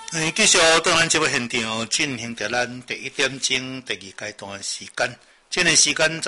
继续到咱节目现场进行着咱第一点钟第二阶段的时间。这个时间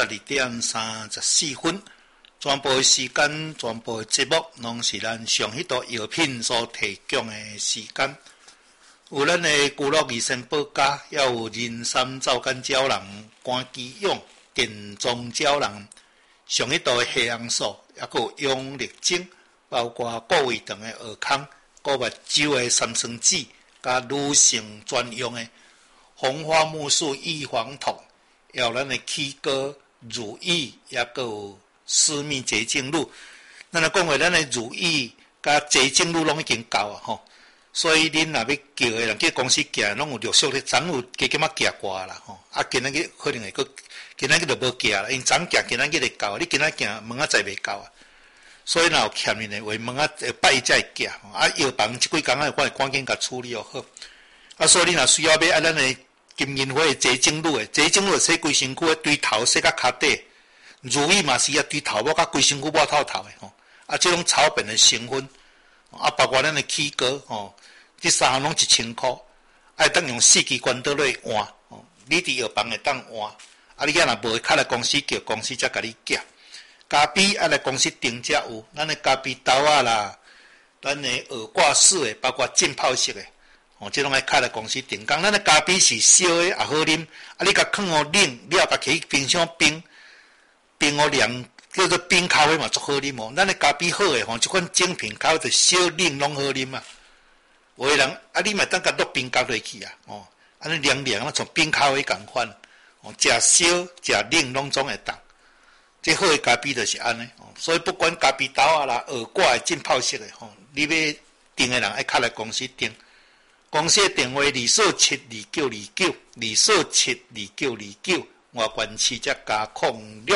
12:34。全部的时间、全部的节目，拢是咱上迄道药品所提供的时间。有咱的居乐益生保家，也有人参皂苷胶囊、肝肌用、电装胶囊，上迄道的黑红素，也有养力精，包括顾胃肠的尔康、顾目睭的三酸酯，甲女性专用的红花木素预防痛，也有咱的起膏、乳液，也有私密洁净露。咱来讲话，咱的乳液甲洁净露拢已经够啊吼。所以恁若要叫的人去公司寄，拢有陆续咧，昨有加减仔寄挂啦吼。啊，今仔日可能会佫，今仔日就无寄啦，因昨寄今仔日会到，你今仔寄问仔载袂到啊。所以若有欠恁的话，问仔拜一才会寄。啊，药房即几工仔，我会赶紧甲处理好。啊，所以你若需要买咱的金银花的洁净露的，洁净露洗规身躯的，对头洗到骹底。乳液嘛是对头毛甲规身躯抹透透的吼。啊，即种草本的成分。啊，包括咱的起膏吼，这三项拢1000块，爱当用4支管道来换吼。你伫药房会当换，啊，你若无较来公司叫公司才甲你寄。咖啡爱来公司订才有，咱的咖啡豆啊啦，咱的耳挂式的，包括浸泡式的，哦，这拢爱较来公司订。讲咱的咖啡是烧的也好啉，啊，你甲放互冷，你也甲摕去冰箱冰，冰互凉。叫做冰咖啡嘛，足好啉哦。咱的咖啡好诶吼，即款精品咖啡就小冷拢好啉啊。有诶人啊，你嘛当甲落冰角落去啊，哦，安尼凉凉啊，像冰咖啡共款。哦，食小食冷拢总会当。即好诶咖啡就是安尼哦。所以不管咖啡豆啊啦、耳挂诶浸泡式诶吼，你要订诶人爱较来公司订。公司诶电话2472929，2472929，外观市则加06。